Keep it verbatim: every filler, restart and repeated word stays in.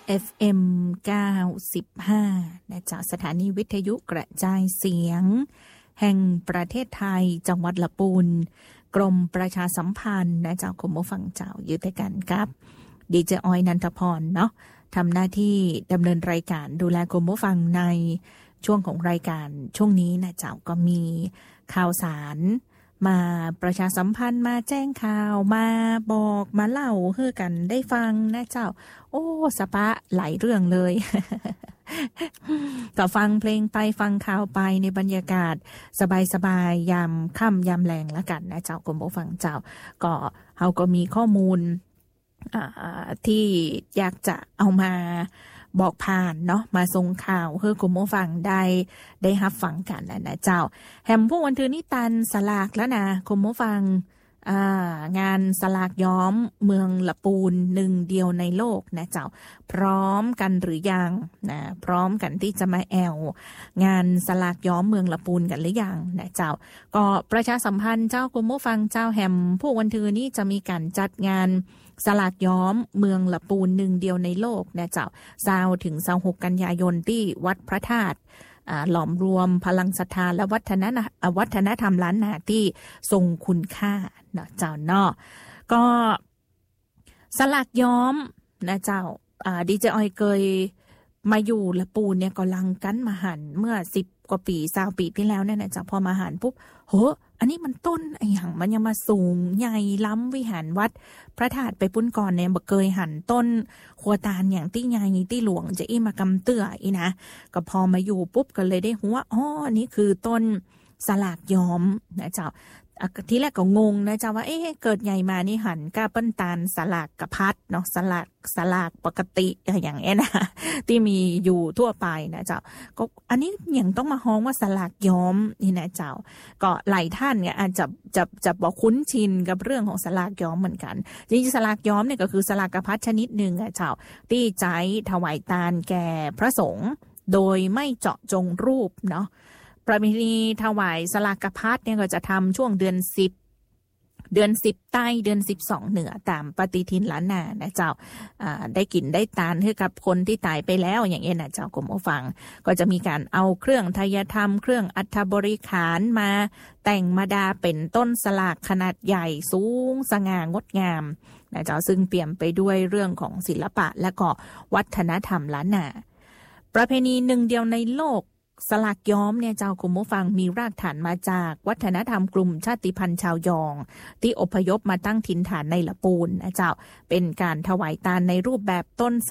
เอฟ เอ็ม เก้าสิบห้า นะจากสถานีวิทยุกระจายเสียงแห่งประเทศไทยจังหวัดละปูนกรมประชาสัมพันธ์นะจากคุณผู้ฟังเจ้าอยู่ด้วยกันครับดีเจออยนันทพรเนาะทำหน้าที่ดำเนินรายการดูแลคุณผู้ฟังในช่วงของรายการช่วงนี้นะเจ้าก็มีข่าวสารมาประชาสัมพันธ์มาแจ้งข่าวมาบอกมาเล่าเพื่อกันได้ฟังนะเจ้าโอ้สปะหลายเรื่องเลย ก็ฟังเพลงไปฟังข่าวไปในบรรยากาศสบายๆยามค่ำยามแรงละกันนะเจ้าคุณผู้ฟังเจ้าก็เฮาก็มีข้อมูลที่อยากจะเอามาบอกผ่านเนาะมาส่งข่าวเพื่อคุณผู้ฟังได้ได้รับฟังกันนะนะเจ้าแฮมพวกวันทือนี่ตันสลากแล้วนะคุณผู้ฟังงานสลากย้อมเมืองละปูนหนึ่งเดียวในโลกนะเจ้าพร้อมกันหรือยังนะพร้อมกันที่จะมาแอวงานสลากย้อมเมืองละปูนกันหรือยังนะเจ้าก็ประชาสัมพันธ์เจ้าคุณผู้ฟังเจ้าแฮมพวกวันทือนี่จะมีการจัดงานสลากย้อมเมืองละปูนหนึ่งเดียวในโลกนะเจ้าเศร้าถึงเศร้าหกกันยายนที่วัดพระธาตุหลอมรวมพลังศรัทธาและวัฒนวัฒนธรรมล้านนาที่ทรงคุณค่าเนาะเจ้าเนาะก็สลากย้อมนะเจ้าดีเจออยเคยมาอยู่ละปูนเนี่ยก็ลังกันมาหันเมื่อสิบกว่าปีสาวปีที่แล้วเนี่ยนะเจ้าพอมาหันปุ๊บโหอันนี้มันต้นไอ้หยังมันยังมาสูงใหญ่ล้ำวิหารวัดพระธาตุไปปุ้นก่อนเนี่ยบ่เคยหันต้นขัวตาลอย่างที่ใหญ่ที่หลวงจะอีมากำเตื้ออีนะก็พอมาอยู่ปุ๊บก็เลยได้หัวอ๋อนี่คือต้นสลากย้อมนะเจ้าทีแรกก็งงนะเจ้าว่าเอ๊ะเกิดใหญ่มานี่หันก้าเปิ้นตาลสลากกระพัดเนาะสลากสลากปกติอย่างเงี้ยนะที่มีอยู่ทั่วไปนะเจ้าก็อันนี้ยังต้องมาฮ้องว่าสลากย้อมนี่นะเจ้าก็หลายท่านเนี่ยอาจจะจะจะบอกคุ้นชินกับเรื่องของสลากย้อมเหมือนกันจริงๆสลากย้อมเนี่ยก็คือสลากกระพัดชนิดหนึ่งอ่ะเจ้าที่ใช้ถวายตาลแก่พระสงฆ์โดยไม่เจาะจงรูปเนาะประเพณีถวายสลากพัดเนี่ยก็จะทำช่วงเดือนสิบเดือนสิบใต้เดือนสิบสองเหนือตามปฏิทินล้านนานะเจ้าได้กินได้ตานให้กับคนที่ตายไปแล้วอย่างเงี้ยนะเจ้ากรมผู้ฟังก็จะมีการเอาเครื่องไทยธรรมเครื่องอัฐบริขารมาแต่งมาดาเป็นต้นสลากขนาดใหญ่สูงสง่างดงามนะเจ้าซึ่งเปี่ยมไปด้วยเรื่องของศิลปะและก็วัฒนธรรมล้านนาประเพณีหนึ่งเดียวในโลกสลากย้อมเนี่ยเจ้าคุณผู้ฟังมีรากฐานมาจากวัฒนธรรมกลุ่มชาติพันธุ์ชาวยองที่อพยพมาตั้งถิ่นฐานในละปูนนะเจ้าเป็นการถวายตาลในรูปแบบต้นส